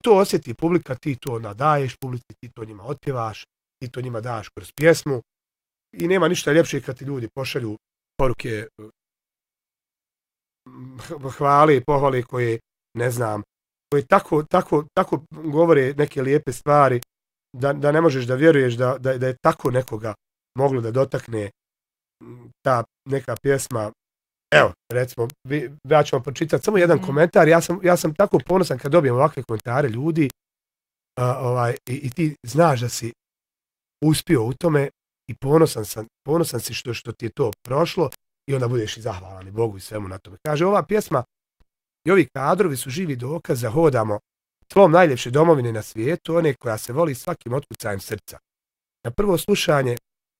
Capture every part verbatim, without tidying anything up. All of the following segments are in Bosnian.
to osjeti publika, ti to onda daješ publici, ti to njima otpjevaš, ti to njima daš kroz pjesmu i nema ništa ljepše kad ti ljudi pošalju poruke hvale i pohvale koje, ne znam, koje tako, tako, tako govore neke lijepe stvari da, da ne možeš da vjeruješ da, da, da je tako nekoga moglo da dotakne ta neka pjesma. Evo, recimo, ja ću vam pročitati samo jedan mm. komentar. Ja sam, ja sam tako ponosan kad dobijem ovakve komentare ljudi a, ovaj, i, i ti znaš da si uspio u tome i ponosan sam, ponosan si što, što ti je to prošlo i onda budeš i zahvalan i Bogu i svemu na tome. Kaže, ova pjesma i ovi kadrovi su živi dokaz da hodamo slom najljepše domovine na svijetu, one koja se voli svakim otkucajem srca. Na prvo slušanje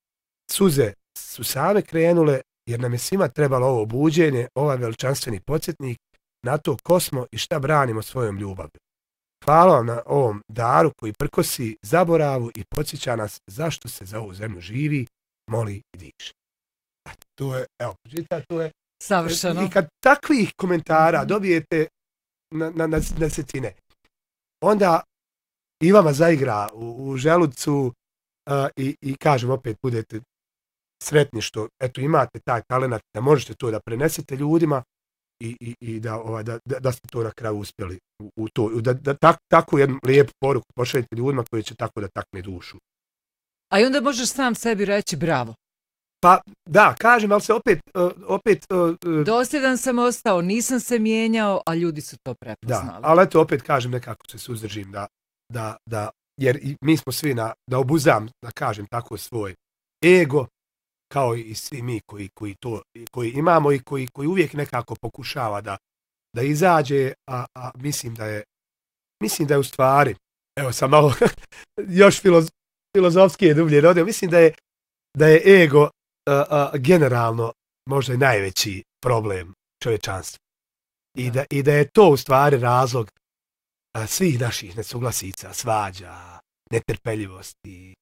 suze su same krenule jer nam je svima trebalo ovo buđenje, ovaj veličanstveni podsjetnik na to ko smo i šta branimo svojom ljubavlju. Hvala vam na ovom daru koji prkosi zaboravu i podsjeća nas zašto se za ovu zemlju živi, moli i diše. A to je, evo, čita, to je savršeno. I kad takvih komentara dobijete na, na, na, na setine, onda i vama zaigra u, u želucu uh, i, i kažem opet budete sretni što eto imate taj talent da možete to da prenesete ljudima i, i, i da, ovaj, da, da, da ste to na kraju uspjeli u, u to, da, da tak, takvu jednu lijepu poruku pošaljete ljudima koji će tako da takne dušu. A i onda možeš sam sebi reći bravo. Pa da, kažem, ali se opet... Uh, opet uh, dosljedan sam ostao, nisam se mijenjao, a ljudi su to prepoznali. Da, ali eto opet kažem nekako se suzdržim da, da, da jer i mi smo svi na, da obuzam, da kažem tako, svoj ego, kao i svi mi koji, koji to koji imamo i koji, koji uvijek nekako pokušava da, da izađe, a, a mislim da je mislim da je u stvari, evo sam malo još filoz, filozofski dublje rodio, mislim da je da je ego a, a, generalno možda i najveći problem čovječanstva. I da, i da je to u stvari razlog a, svih naših nesuglasica, svađa, netrpeljivosti.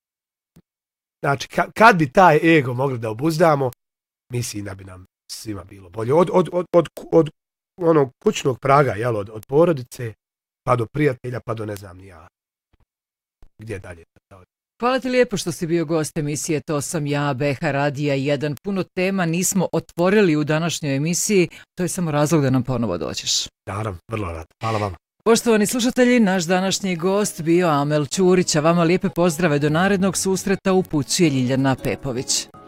Znači, kad, kad bi taj ego mogli da obuzdamo, mislim da bi nam svima bilo bolje. Od, od, od, od, od onog kućnog praga, jel, od, od porodice, pa do prijatelja, pa do ne znam ni ja. Gdje dalje? Hvala ti lijepo što si bio gost emisije To sam ja, B H Radija jedan. Puno tema nismo otvorili u današnjoj emisiji, to je samo razlog da nam ponovo dođeš. Naravno, vrlo rad. Hvala vam. Poštovani slušatelji, naš današnji gost bio Amel Ćurić, a vama lijepe pozdrave do narednog susreta upućuje Ljiljana Pepović.